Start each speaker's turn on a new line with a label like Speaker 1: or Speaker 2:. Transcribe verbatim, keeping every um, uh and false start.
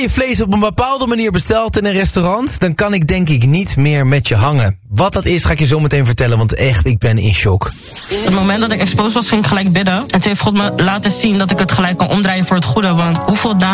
Speaker 1: je vlees op een bepaalde manier bestelt in een restaurant, dan kan ik denk ik niet meer met je hangen. Wat dat is ga ik je zo meteen vertellen, want echt, ik ben in shock.
Speaker 2: Op het moment dat ik exposed was, ging ik gelijk bidden. En toen heeft God me laten zien dat ik het gelijk kan omdraaien voor het goede. Want hoeveel dagen